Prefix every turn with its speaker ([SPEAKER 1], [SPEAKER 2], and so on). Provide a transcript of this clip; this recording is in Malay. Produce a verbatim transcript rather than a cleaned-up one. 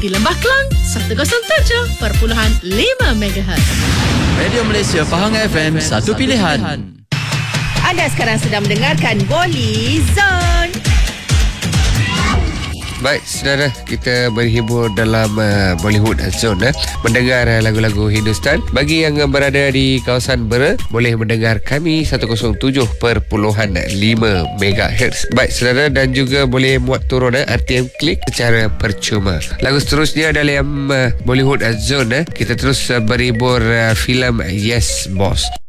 [SPEAKER 1] di Lembah Kelang seratus tujuh perpuluhan lima megahertz.
[SPEAKER 2] Radio Malaysia Pahang F M, satu pilihan.
[SPEAKER 1] Anda sekarang sedang mendengarkan Bolly Zone.
[SPEAKER 3] Baik, saudara, kita berhibur dalam uh, Bollywood Zone eh. Mendengar uh, lagu-lagu Hindustan. Bagi yang uh, berada di kawasan Bera, boleh mendengar kami seratus tujuh perpuluhan lima megahertz. Baik, saudara, dan juga boleh muat turun eh, R T M Klik secara percuma. Lagu seterusnya dalam uh, Bollywood Zone eh. Kita terus uh, berhibur uh, filem Yes Boss.